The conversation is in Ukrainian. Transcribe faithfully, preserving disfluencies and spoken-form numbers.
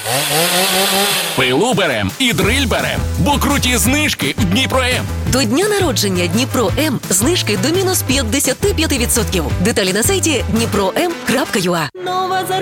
Пилу берем і дриль берем, бо круті знижки в Дніпро-М. До дня народження Дніпро-М знижки до мінус п'ятдесят п'ять відсотків. Деталі на сайті дніпро ем крапка ю а.